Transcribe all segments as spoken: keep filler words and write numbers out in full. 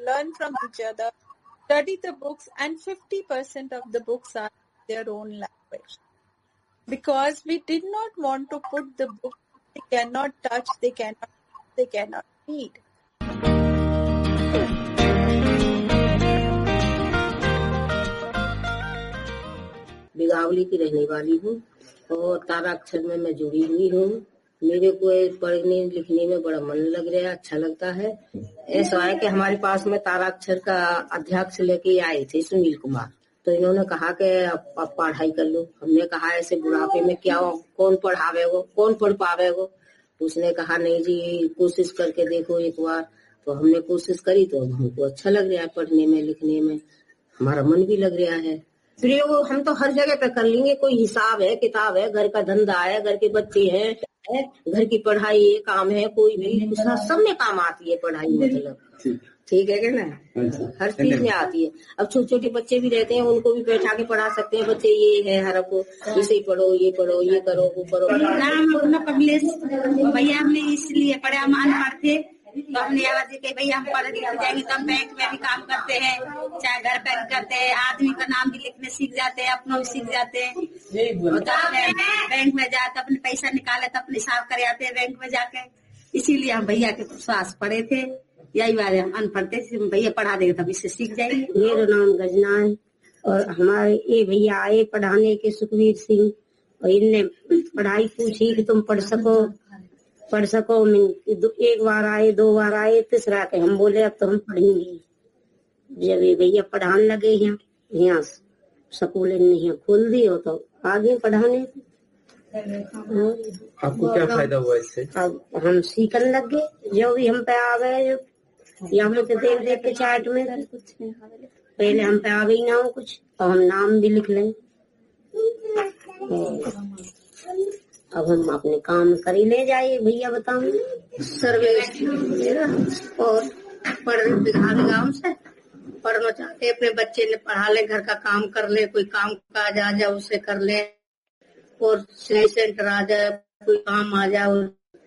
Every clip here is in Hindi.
learn from each other, study the books, and fifty percent of the books are their own language. Because we did not want to put the book they cannot touch, they cannot, they cannot read. बिगावली की रहने वाली हूँ और ताराक्षर में मैं जुड़ी हुई हूँ। मेरे को पढ़ने लिखने में बड़ा मन लग रहा है, अच्छा लगता है। ऐसा है कि हमारे पास में ताराक्षर का अध्यक्ष लेके आए थे सुनील कुमार, तो इन्होंने कहा कि आप पढ़ाई कर लो। हमने कहा ऐसे बुढ़ापे में क्या कौन पढ़ावेगो, कौन पढ़ पावेगो। उसने कहा नहीं जी कोशिश करके देखो एक बार। तो हमने कोशिश करी तो हमको अच्छा लग रहा है, पढ़ने में लिखने में हमारा मन भी लग रहा है। प्रयोग हम तो हर जगह पे कर लेंगे, कोई हिसाब है, किताब है, घर का धंधा है, घर के बच्चे हैं, है, घर की पढ़ाई है, काम है, कोई भी सब में काम आती है पढ़ाई। मतलब ठीक है क्या ना, हर चीज में आती है। अब छोटे छोटे बच्चे भी रहते हैं, उनको भी बैठा के पढ़ा सकते हैं। बच्चे ये है हर को इसे पढ़ो, ये पढ़ो, ये करो, वो करो। नाम अपना कमलेश भैया, हमने इसलिए पढ़े, हम अनपढ़ थे तो हमने आवाज दी कि भैया हम पढ़ लिख जाएंगे तो हम बैंक में भी काम करते हैं, चाहे घर पे करते हैं, आदमी का नाम भी लिखने सीख जाते हैं, अपना भी सीख जाते हैं। तो बैंक में जाते अपने पैसा निकाले तो अपने हिसाब कर आते हैं बैंक में जाके। इसीलिए हम भैया के पास पढ़े थे। यही बात है, हम अनपढ़ थे, भैया पढ़ा देंगे तब इससे सीख जाएंगे। मेरा नाम गजना है और हमारे ये भैया आए पढ़ाने के सुखवीर सिंह, और इनने पढ़ाई पूछी कि तुम पढ़ सको पढ़ सको एक बार आए, दो बार आए, तीसरा के हम बोले अब तो हम पढ़ेंगे। जब ये भैया पढ़ाने लगे यहाँ यहाँ स्कूल यहाँ खोल दी हो तो आगे पढ़ाने। आपको क्या फायदा हुआ इससे? अब हम सीखने लग गए, जो भी हम पे आ गए या हम तो देख देख के चार्ट में। पहले हम पे आ गई ना हो कुछ, और हम नाम भी लिख लें। अब हम अपने काम कर ही ले जाइए भैया, बताऊं सर्विस और पढ़ने बिहार गाँव से पढ़ना चाहते, अपने बच्चे ने पढ़ा ले, घर का काम कर ले, कोई काम काज आ जाए उसे कर ले, और सिलाई सेंटर आ जाए, कोई काम आ जाए।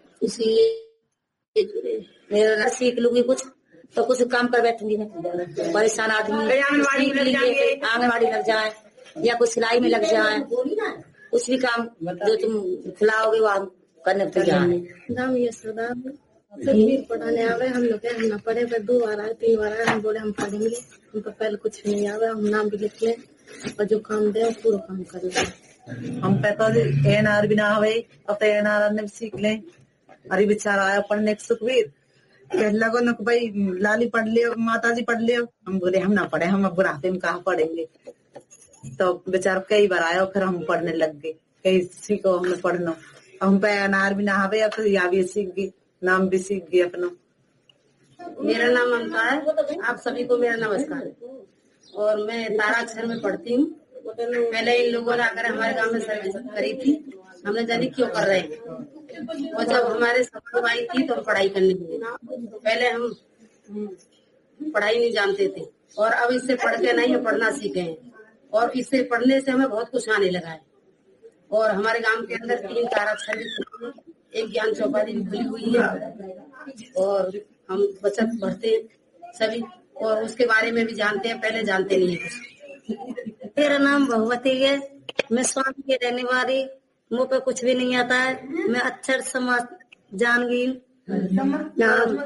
इसलिए मेरा सीख लूंगी कुछ तो कुछ काम कर बैठूंगी मैं। परेशान आदमी आंगनबाड़ी लग जाए या कुछ सिलाई में लग जाए, कुछ भी काम जो तुम खिलाओगे वो हम करने तैयार है। नाम ये सदा फिर पढ़ाने आवे, हम लोग हम न पढ़े पर दो बार आए तीन बार आए, हम बोले हम पढ़ेंगे, हमको पहले कुछ नहीं आवे, हम नाम भी लिख ले और जो काम दे पूरा काम कर ले। हम पता एन आर भी ना आवे, अब तो एन आर ने सीख ले। अरे बेचारा आया पढ़ने के सुखवीर, कहने लगो न भाई लाली पढ़ लियो, माता जी पढ़ लियो। हम बोले हम ना पढ़े, हम अब बुढ़ापे में कहाँ पढ़ेंगे। तो बेचारा कई बार आया, फिर हम पढ़ने लग गए, कहीं सीखो हमने पढ़ना। हम पे एन आर भी ना आवे, अब तो या भी सीख गई, नाम भी सीख गई अपना। मेरा नाम ममता है, आप सभी को मेरा नमस्कार। और मैं ताराक्षर में पढ़ती हूँ। पहले इन लोगों ने आकर हमारे गांव में सर्विस करी थी, हमने जानी क्यों कर रहे हैं। और जब हमारे सबको आई थी तो हम पढ़ाई करने लगे। पहले हम पढ़ाई नहीं जानते थे और अब इससे पढ़ के नहीं हम पढ़ना सीखे हैं, और इससे पढ़ने से हमें बहुत कुछ आने लगा है। और हमारे गांव के अंदर तीन ताराक्षर भी, एक ज्ञान चौपाटी भी खुली हुई है, और हम बचत पढ़ते हैं सभी, और उसके बारे में भी जानते हैं, पहले जानते नहीं है कुछ। मेरा नाम भगवती है, मैं स्वामी के रहने वाली, मुँह पे कुछ भी नहीं आता है। मैं अक्षर समझ जान गई, नाम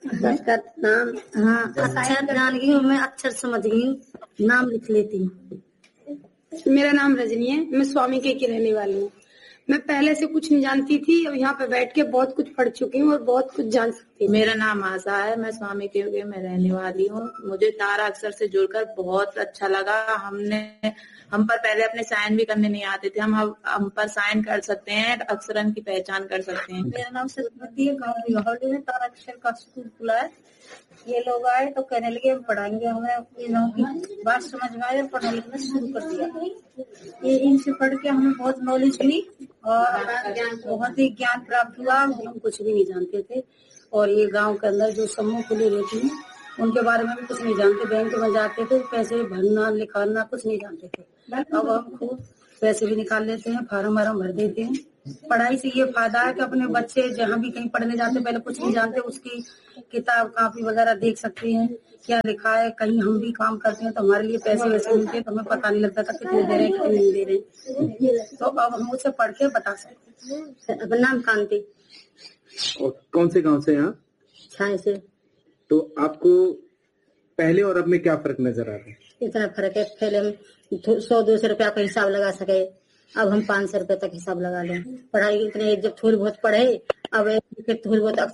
नाम हाँ अक्षर जान गई हूँ, मैं अक्षर समझ गई, नाम लिख लेती हूँ। मेरा नाम रजनी है, मैं स्वामी के की रहने वाली हूँ। मैं पहले से कुछ नहीं जानती थी, अब यहाँ पे बैठ के बहुत कुछ पढ़ चुकी हूँ और बहुत कुछ जान सकती हूँ। मेरा नाम आशा है, मैं स्वामी के युग में रहने वाली हूँ। मुझे तारा अक्षर से जुड़कर बहुत अच्छा लगा। हमने हम पर पहले अपने साइन भी करने नहीं आते थे, हम हम पर साइन कर सकते हैं, अक्षरन की पहचान कर सकते हैं। मेरा नाम सरस्वती है, गाँव बिहावली में तारा अक्षर का स्कूल खुला है। ये लोग आए तो कहने लगे हम पढ़ाएंगे, हमने इन लोगों की बात समझ में आई और पढ़ने लिखना शुरू कर दिया। ये इनसे पढ़ के हमें बहुत नॉलेज हुई और बहुत ही ज्ञान प्राप्त हुआ। हम कुछ भी नहीं जानते थे, और ये गांव के अंदर जो समूह खुले रहते हैं उनके बारे में भी कुछ नहीं जानते। बैंक में जाते थे, पैसे भरना लिखाना कुछ नहीं जानते थे। अब हम खूब पैसे भी निकाल लेते हैं, फार्म वार्म भर देते हैं पढ़ाई से ये फायदा है कि अपने बच्चे जहाँ भी कहीं पढ़ने जाते पहले कुछ नहीं जानते, उसकी किताब कापी वगैरह देख सकते हैं क्या लिखा है। कहीं हम भी काम करते हैं तो हमारे लिए पैसे वैसे मिलते हैं तो हमें पता नहीं लगता था कितने दे रहे हैं कितने नहीं दे रहे, तो अब हम उसे पढ़ के बता सकते हैं। अपना नाम कांति। और कौन से गांव से यहाँ? छाए से। तो आपको पहले और अब में क्या फर्क नजर आ रहा है? इतना फर्क है, पहले हम सौ दो सौ रुपया का हिसाब लगा सके, अब हम पाँच सौ रुपए तक हिसाब लगा लें। पढ़ाई इतने जब थोड़ी बहुत पढ़े, अब थोड़ी बहुत